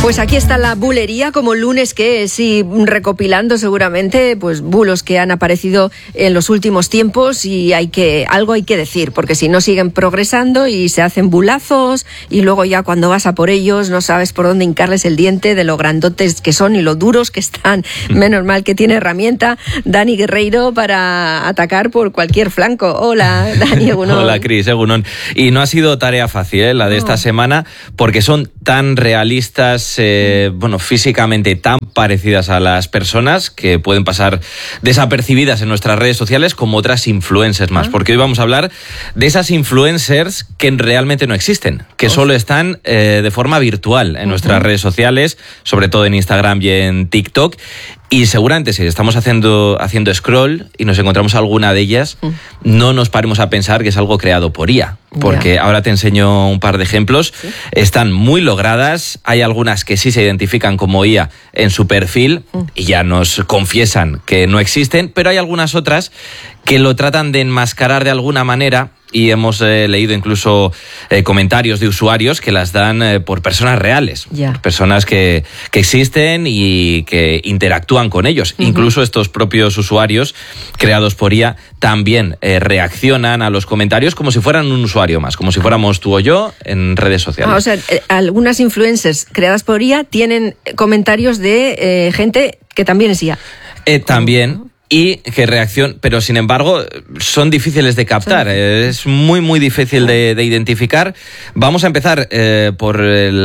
Pues aquí está la bulería, como lunes que es, y recopilando seguramente pues bulos que han aparecido en los últimos tiempos, y algo hay que decir, porque si no siguen progresando y se hacen bulazos, y luego ya cuando vas a por ellos no sabes por dónde hincarles el diente de lo grandotes que son y lo duros que están. Menos mal que tiene herramienta Dani Guerreiro para atacar por cualquier flanco. Hola, Dani, egunon. Hola, Cris, egunon. Y no ha sido tarea fácil, la de esta semana, porque son tan realistas, físicamente tan parecidas a las personas, que pueden pasar desapercibidas en nuestras redes sociales, como otras influencers más. Porque hoy vamos a hablar de esas influencers que realmente no existen, que solo están de forma virtual en nuestras redes sociales, sobre todo en Instagram y en TikTok. Y seguramente si estamos haciendo scroll y nos encontramos alguna de ellas, no nos paremos a pensar que es algo creado por IA. Porque ahora te enseño un par de ejemplos. ¿Sí? Están muy logradas. Hay algunas que sí se identifican como IA en su perfil y ya nos confiesan que no existen. Pero hay algunas otras que lo tratan de enmascarar de alguna manera. Y hemos leído incluso comentarios de usuarios que las dan por personas reales, personas que existen y que interactúan con ellos. Incluso estos propios usuarios creados por IA también reaccionan a los comentarios como si fueran un usuario más, como si fuéramos tú o yo en redes sociales. O sea, algunas influencers creadas por IA tienen comentarios de gente que también es IA. También. Y que pero sin embargo son difíciles de captar, es muy muy difícil de identificar. Vamos a empezar por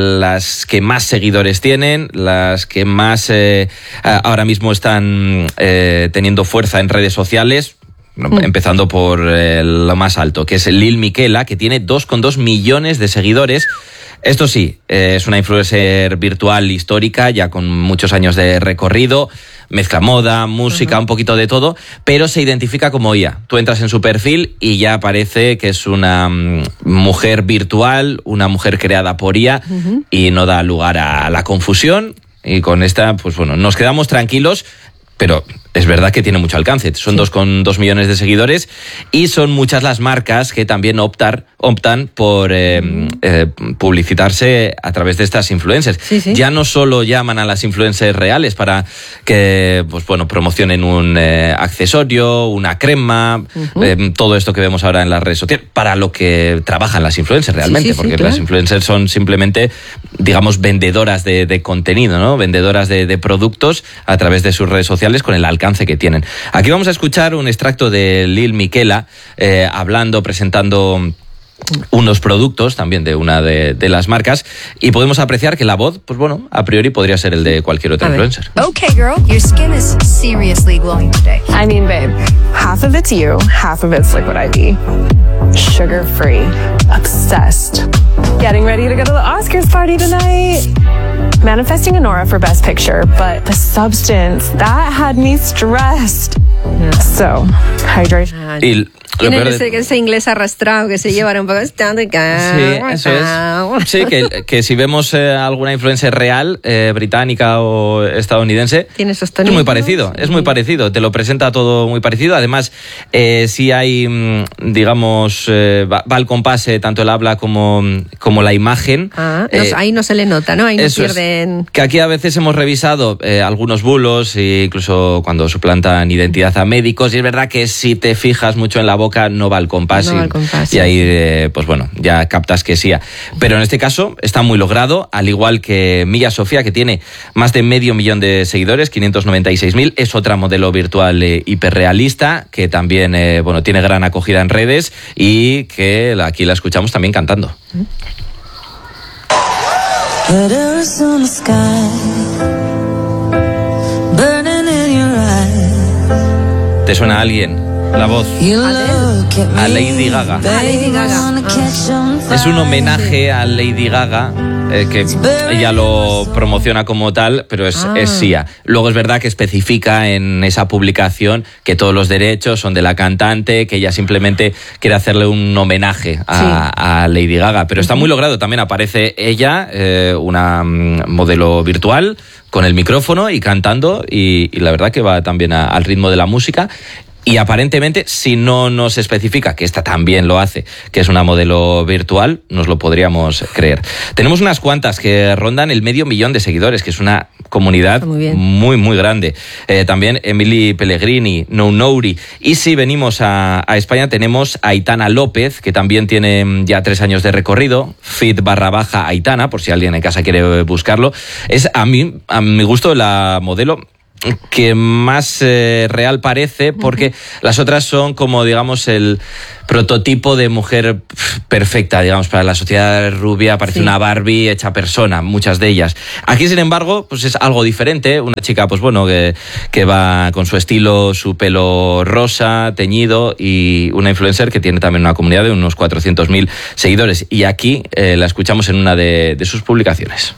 las que más seguidores tienen, las que más ahora mismo están teniendo fuerza en redes sociales. Empezando por lo más alto, que es Lil Miquela, que tiene 2,2 millones de seguidores. Esto sí, es una influencer virtual histórica, ya con muchos años de recorrido, mezcla moda, música, un poquito de todo, pero se identifica como IA. Tú entras en su perfil y ya parece que es una mujer virtual, una mujer creada por IA, y no da lugar a la confusión. Y con esta, nos quedamos tranquilos, pero es verdad que tiene mucho alcance. Son 2,2 millones de seguidores, y son muchas las marcas que también optan por publicitarse a través de estas influencers. Ya no solo llaman a las influencers reales para que promocionen un accesorio, una crema, todo esto que vemos ahora en las redes sociales, para lo que trabajan las influencers realmente, porque las influencers son simplemente, digamos, vendedoras de contenido, ¿no? Vendedoras de productos a través de sus redes sociales, con el alcance que tienen. Aquí vamos a escuchar un extracto de Lil Miquela presentando unos productos también de una de las marcas, y podemos apreciar que la voz, a priori podría ser el de cualquier otro influencer. Okay, girl, your skin is seriously glowing today. I mean, babe, half of it's you, half of it's Liquid IV. Sugar-free, obsessed. Getting ready to go to the Oscars party tonight. Manifesting a Nora for Best Picture, but the substance, that had me stressed. So, hydration. Tienen ese inglés arrastrado que se lleva un poco. Sí, eso es. Sí, que si vemos alguna influencer real, británica o estadounidense, tiene esos es muy parecido, te lo presenta todo muy parecido. Además, sí hay, digamos, va al compás tanto el habla como la imagen. Ahí no se le nota, ¿no? Ahí no pierden. Que aquí a veces hemos revisado algunos bulos, incluso cuando suplantan identidad a médicos, y es verdad que si te fijas mucho en la boca, no va al compás, y ahí ya captas que sí. Pero en este caso está muy logrado, al igual que Milla Sofía, que tiene más de 500.000 de seguidores, 596.000, es otra modelo virtual hiperrealista, que también tiene gran acogida en redes, y que aquí la escuchamos también cantando. ¿Te suena a alguien la voz? A Lady Gaga. Es un homenaje a Lady Gaga, que ella lo promociona como tal, pero es Sia. Luego es verdad que especifica en esa publicación que todos los derechos son de la cantante, que ella simplemente quiere hacerle un homenaje a Lady Gaga. Pero está muy logrado. También aparece ella, una modelo virtual, con el micrófono y cantando, y la verdad que va también al ritmo de la música. Y aparentemente, si no nos especifica que esta también lo hace, que es una modelo virtual, nos lo podríamos creer. Tenemos unas cuantas que rondan el 500.000 de seguidores, que es una comunidad muy, muy grande. También Emily Pellegrini, Nouri. Y si venimos a España, tenemos a Aitana López, que también tiene ya 3 años de recorrido. Fit_Aitana, por si alguien en casa quiere buscarlo. Es a mi gusto la modelo que más real parece, porque las otras son como, digamos, el prototipo de mujer perfecta, digamos, para la sociedad rubia. Parece una Barbie hecha persona, muchas de ellas. Aquí, sin embargo, pues es algo diferente. Una chica, pues bueno, que va con su estilo, su pelo rosa, teñido, y una influencer que tiene también una comunidad de unos 400.000 seguidores. Y aquí la escuchamos en una de sus publicaciones.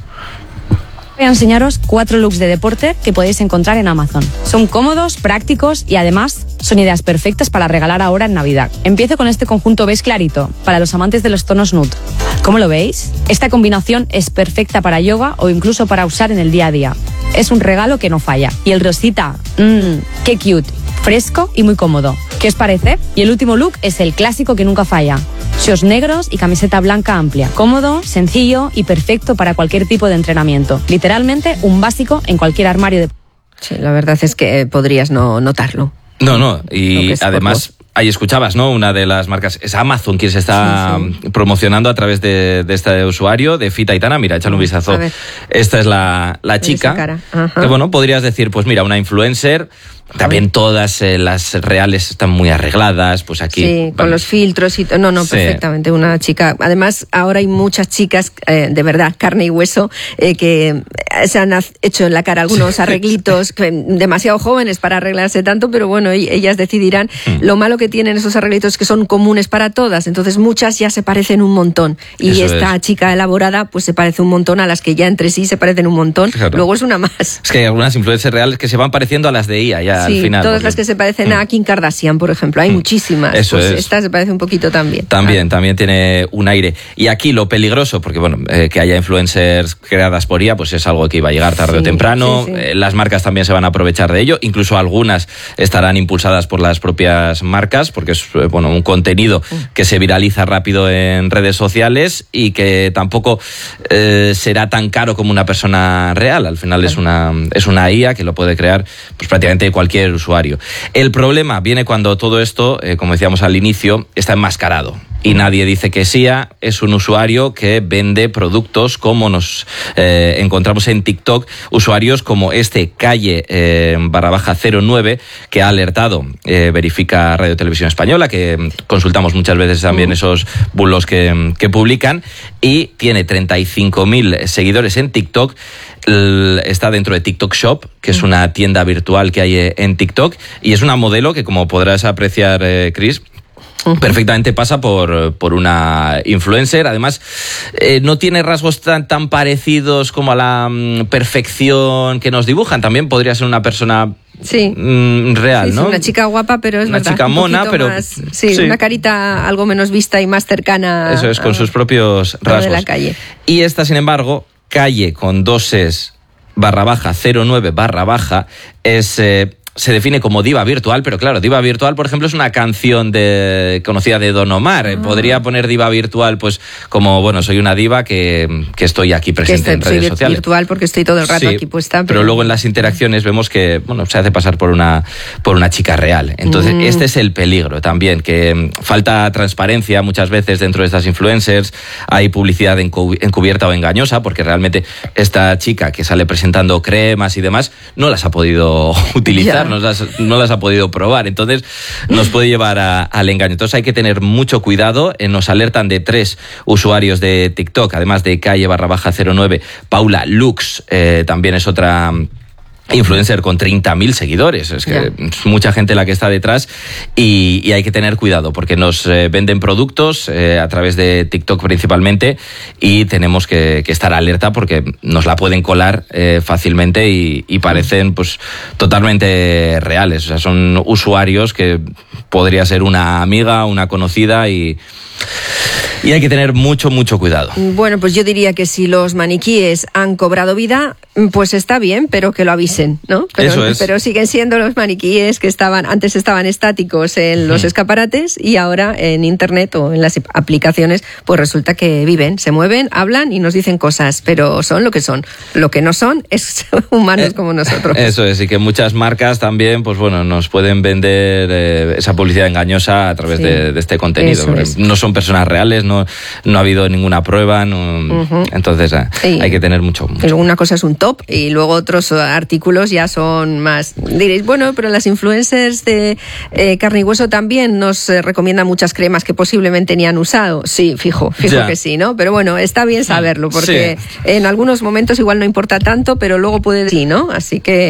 Voy a enseñaros 4 looks de deporte que podéis encontrar en Amazon. Son cómodos, prácticos y además son ideas perfectas para regalar ahora en Navidad. Empiezo con este conjunto beige clarito, para los amantes de los tonos nude. ¿Cómo lo veis? Esta combinación es perfecta para yoga o incluso para usar en el día a día. Es un regalo que no falla. Y el rosita, qué cute, fresco y muy cómodo. ¿Qué os parece? Y el último look es el clásico que nunca falla. Shorts negros y camiseta blanca amplia. Cómodo, sencillo y perfecto para cualquier tipo de entrenamiento. Literalmente un básico en cualquier armario de... Sí, la verdad es que podrías no notarlo. No, y además... Ahí escuchabas, ¿no? Una de las marcas es Amazon, quien se está promocionando a través de este usuario, de Fit Aitana. Mira, échale un vistazo. Esta es la chica. Que, bueno, podrías decir, pues mira, una influencer. También todas las reales están muy arregladas, pues aquí... Sí, con los filtros y... No, perfectamente, una chica... Además, ahora hay muchas chicas, de verdad, carne y hueso, que se han hecho en la cara algunos arreglitos demasiado jóvenes para arreglarse tanto, pero bueno, ellas decidirán. Lo malo que tienen esos arreglitos es que son comunes para todas, entonces muchas ya se parecen un montón. Y eso esta chica elaborada, pues se parece un montón a las que ya entre sí se parecen un montón. Claro. Luego es una más. Es que hay algunas influencers reales que se van pareciendo a las de IA ya. Sí, al final, todas las que se parecen a Kim Kardashian, por ejemplo. Hay muchísimas. Eso pues es. Esta se parece un poquito también. También tiene un aire. Y aquí lo peligroso, porque bueno, que haya influencers creadas por IA, pues es algo que iba a llegar tarde o temprano. Sí. Las marcas también se van a aprovechar de ello. Incluso algunas estarán impulsadas por las propias marcas, porque es bueno, un contenido que se viraliza rápido en redes sociales y que tampoco será tan caro como una persona real. Al final es una IA que lo puede crear pues prácticamente cualquier usuario. El problema viene cuando todo esto, como decíamos al inicio, está enmascarado. Y nadie dice que SIA es un usuario que vende productos, como nos encontramos en TikTok, usuarios como este Calle_09, que ha alertado, verifica Radio Televisión Española, que consultamos muchas veces también esos bulos que publican, y tiene 35.000 seguidores en TikTok. Está dentro de TikTok Shop, que es una tienda virtual que hay en TikTok, y es una modelo que, como podrás apreciar, Chris, perfectamente pasa por una influencer. Además, no tiene rasgos tan parecidos como a la perfección que nos dibujan. También podría ser una persona real, ¿no? Es una chica guapa, pero es una chica mona, pero más, una carita algo menos vista y más cercana. Eso es, con sus propios rasgos. De la calle. Y esta, sin embargo, Calle con 2 es /09 es... se define como diva virtual, pero claro, diva virtual, por ejemplo, es una canción conocida de Don Omar. Podría poner diva virtual, pues como, bueno, soy una diva que estoy aquí presente en redes sociales. Virtual porque estoy todo el rato aquí puesta. Pero luego en las interacciones vemos que, bueno, se hace pasar por una chica real. Entonces, este es el peligro también, que falta transparencia muchas veces dentro de estas influencers. Hay publicidad encubierta o engañosa, porque realmente esta chica que sale presentando cremas y demás no las ha podido utilizar. No las ha podido probar, entonces nos puede llevar al engaño. Entonces hay que tener mucho cuidado. Nos alertan de 3 usuarios de TikTok, además de Calle_09, Paula Lux, también es otra influencer con 30.000 seguidores. Es que es mucha gente la que está detrás y hay que tener cuidado porque nos venden productos a través de TikTok principalmente y tenemos que estar alerta porque nos la pueden colar fácilmente y parecen pues totalmente reales. O sea, son usuarios que podría ser una amiga, una conocida y hay que tener mucho cuidado. Bueno, pues yo diría que si los maniquíes han cobrado vida, pues está bien, pero que lo avisen enganchen, ¿no? Eso es. Pero siguen siendo los maniquíes que antes estaban estáticos en los escaparates y ahora en internet o en las aplicaciones, pues resulta que viven, se mueven, hablan y nos dicen cosas, pero son lo que son. Lo que no son es humanos como nosotros. Eso es, y que muchas marcas también, pues bueno, nos pueden vender esa publicidad engañosa a través de este contenido. No son personas reales, no ha habido ninguna prueba, entonces hay que tener mucho. Una cosa es un top y luego otros artículos ya son más. Diréis, bueno, pero las influencers de carne y hueso también nos recomiendan muchas cremas que posiblemente ni han usado. Sí, fijo que sí, ¿no? Pero bueno, está bien saberlo porque en algunos momentos igual no importa tanto, pero luego puede sí, ¿no? Así que